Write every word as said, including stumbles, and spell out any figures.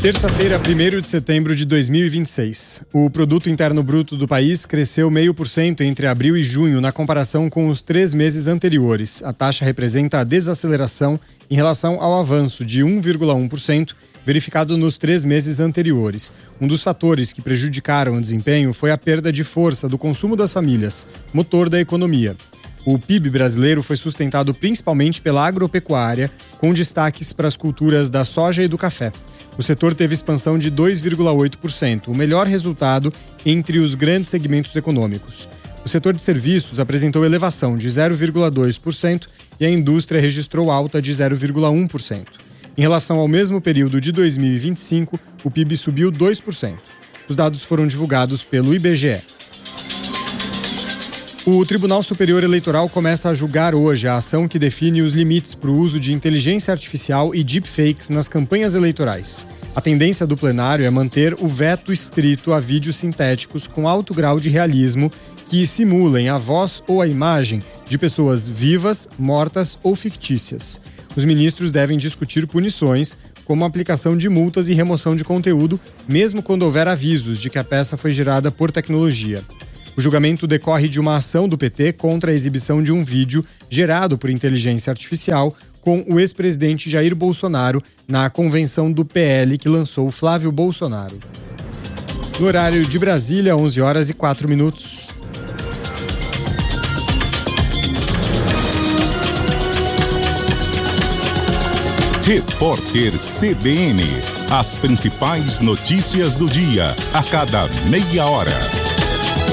Terça-feira, primeiro de setembro de dois mil e vinte e seis. O Produto Interno Bruto do país cresceu zero vírgula cinco por cento entre abril e junho na comparação com os três meses anteriores. A taxa representa a desaceleração em relação ao avanço de um vírgula um por cento verificado nos três meses anteriores. Um dos fatores que prejudicaram o desempenho foi a perda de força do consumo das famílias, motor da economia. O P I B brasileiro foi sustentado principalmente pela agropecuária, com destaques para as culturas da soja e do café. O setor teve expansão de dois vírgula oito por cento, o melhor resultado entre os grandes segmentos econômicos. O setor de serviços apresentou elevação de zero vírgula dois por cento e a indústria registrou alta de zero vírgula um por cento. Em relação ao mesmo período de dois mil e vinte e cinco, o P I B subiu dois por cento. Os dados foram divulgados pelo I B G E. O Tribunal Superior Eleitoral começa a julgar hoje a ação que define os limites para o uso de inteligência artificial e deepfakes nas campanhas eleitorais. A tendência do plenário é manter o veto estrito a vídeos sintéticos com alto grau de realismo que simulem a voz ou a imagem de pessoas vivas, mortas ou fictícias. Os ministros devem discutir punições, como a aplicação de multas e remoção de conteúdo, mesmo quando houver avisos de que a peça foi gerada por tecnologia. O julgamento decorre de uma ação do P T contra a exibição de um vídeo gerado por inteligência artificial com o ex-presidente Jair Bolsonaro na convenção do P L que lançou Flávio Bolsonaro. No horário de Brasília, onze horas e quatro minutos. Repórter C B N. As principais notícias do dia, a cada meia hora.